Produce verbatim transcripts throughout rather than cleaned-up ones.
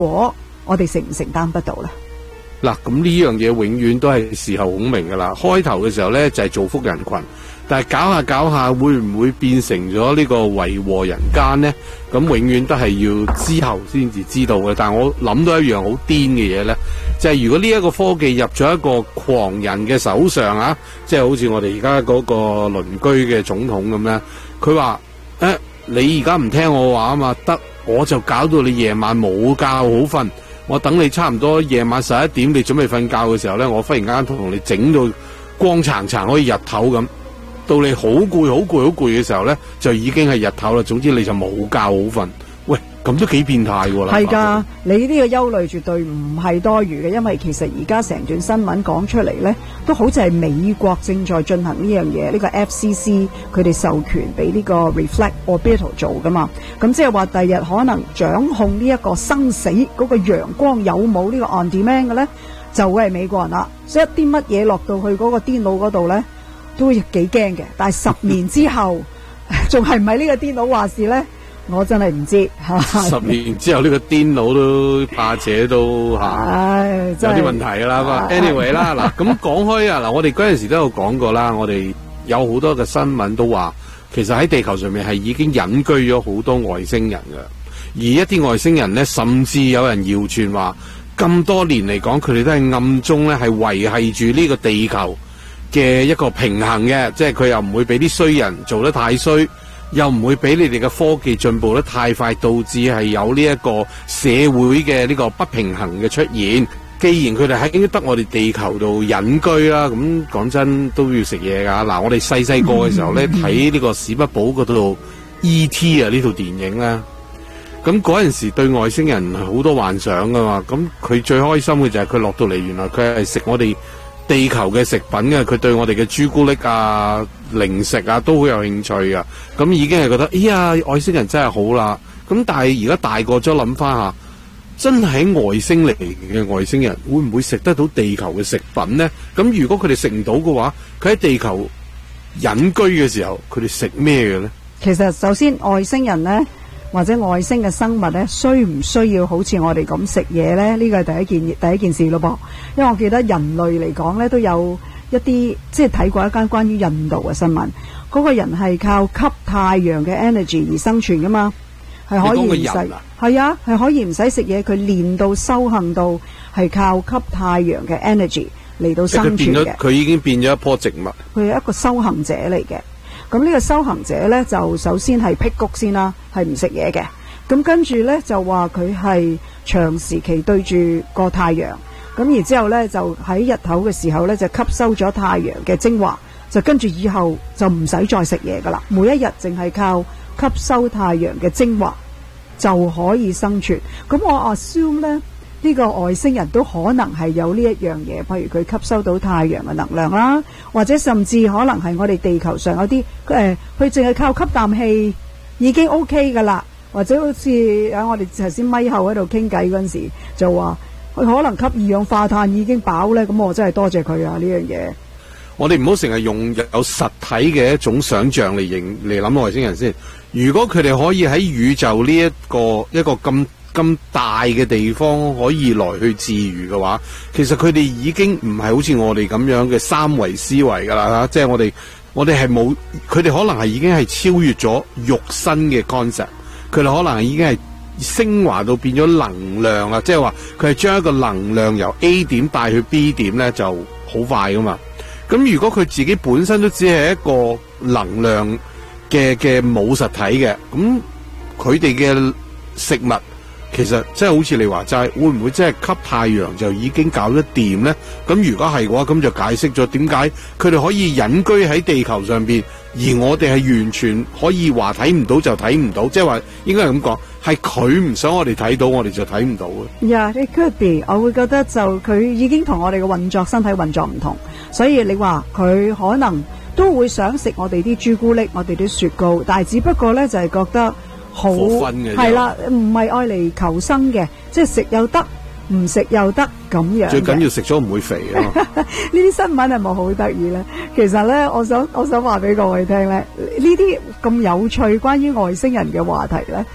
果我哋承唔承擔得到咧？ 嗱，咁呢樣嘢永遠都係事後孔明噶啦。開頭嘅時候咧就係造福人群，但係搞下搞下會唔會變成咗呢個為禍人間呢？咁永遠都係要之後先至知道嘅。但係我諗到一樣好癲嘅嘢咧，就係如果呢一個科技入咗一個狂人嘅手上啊，即係好似我哋而家嗰個鄰居嘅總統咁咧，佢話誒你而家唔聽我話啊嘛，得我就搞到你夜晚冇覺好瞓。我等你差唔多夜晚十一點，你準備瞓覺嘅時候咧，我忽然間同你整到光燦燦，可以日頭咁。到你好攰、好攰、好攰嘅時候咧，就已經係日頭啦。總之你就冇覺好瞓。喂，咁都幾變態喎！ 係㗎，你呢個憂慮絕對唔係多餘嘅，因為其實而家成段新聞講出嚟咧，都好似係美國正在進行呢樣嘢，呢個 F C C 佢哋授權俾呢個 Reflect Orbital 做㗎嘛。咁即係話第日可能掌控呢一個生死嗰個陽光有冇呢個 on demand 嘅咧，就會係美國人啦。所以一啲乜嘢落到去嗰個電腦嗰度咧，都會幾驚嘅。但係十年之後，仲係唔係呢個電腦話事咧？我真係唔知。 十年之後呢個癲佬都怕且都吓，有啲問題啦。anyway 啦，嗱咁講開啊，嗱我哋嗰陣時都有講過啦，我哋有好多嘅新聞都話，其實喺地球上面係已經隱居咗好多外星人㗎，而一啲外星人呢，甚至有人謠傳話，咁多年嚟講，佢哋都係暗中咧係維繫住呢個地球嘅一個平衡嘅，即係佢又唔會俾啲衰人做得太衰。又唔會俾你哋嘅科技進步得太快，導致係有呢一個社會嘅呢個不平衡嘅出現。既然佢哋喺得我哋地球度隱居啦，咁講真都要食嘢㗎。嗱，我哋細細個嘅時候咧睇呢個史匹堡嗰度 E T 啊呢套電影啦，咁嗰陣時對外星人好多幻想㗎嘛。咁佢最開心嘅就係佢落到嚟，原來佢係食我哋地球嘅食品嘅，佢對我哋嘅朱古力啊、零食啊都好有興趣噶，咁已經係覺得，哎呀，外星人真係好啦。咁但係而家大個咗諗翻下，真係外星嚟嘅外星人會唔會食得到地球嘅食品呢？咁如果佢哋食唔到嘅話，佢喺地球隱居嘅時候，佢哋食咩嘅呢？ 其實首先外星人呢，或者外星嘅生物咧，需唔需要好似我哋咁食嘢咧？呢個係第一件第一件事咯噃。因為我記得人類嚟講咧，都有一啲即係睇過一間關於印度嘅新聞，嗰個人係靠吸太陽嘅 energy 而生存噶嘛，係可以唔使係啊，係可以唔使食嘢，佢練到修行到係靠吸太陽嘅 energy 嚟到生存嘅。 佢已經變咗一棵植物， 佢係一個修行者嚟嘅。咁呢個修行者咧，就首先係辟谷先啦，係唔食嘢嘅。咁跟住咧就話佢係長時期對住個太陽，咁然之後咧就喺日頭嘅時候咧就吸收咗太陽嘅精華，就跟住以後就唔使再食嘢噶啦，每一日淨係靠吸收太陽嘅精華就可以生存。咁我 assume 咧，呢個外星人都可能係有呢一樣嘢，譬如佢吸收到太陽嘅能量啦，或者甚至可能係我哋地球上有啲誒，佢淨係靠吸啖氣已經 OK 噶啦，或者好似啊我哋頭先咪後喺度傾偈嗰陣時就話佢可能吸二氧化碳已經飽咧，咁我真係多謝佢啊呢樣嘢。 我哋唔好成日用有實體嘅一種想像嚟認嚟諗外星人先。如果佢哋可以喺宇宙呢一個一個咁咁大嘅地方可以來去自如嘅話，其實佢哋已經唔係好似我哋咁樣嘅三維思維㗎啦嚇，即係我哋我哋係冇，佢哋可能係已經係超越咗肉身嘅 concept，佢哋可能係已經係升華到變咗能量啦，即係話佢係將一個能量由 A 點帶去 B 點咧就好快㗎嘛。咁如果佢自己本身都只係一個能量嘅嘅冇實體嘅，咁佢哋嘅食物其實即係好似你話齋，會唔會真係吸太陽就已經搞得掂呢？咁如果係嘅話，咁就解釋咗點解佢哋可以隱居喺地球上邊，而我哋係完全可以話睇唔到就睇唔到，即係話應該係咁講，係佢唔想我哋睇到，我哋就睇唔到嘅。 Yeah, it could be。我會覺得就佢已經同我哋嘅運作、身體運作唔同，所以你話佢可能都會想食我哋啲朱古力、我哋啲雪糕，但係只不過咧就係覺得好係啦，唔係愛嚟求生嘅，即係食又得，唔食又得咁樣。最緊要食咗唔會肥啊！ 呢啲新聞係咪好得意咧？其實咧，我想我想話俾各位聽咧，呢啲咁有趣關於外星人嘅話題咧，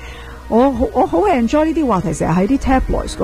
我好我好 enjoy 呢啲話題，成日喺啲 tabloids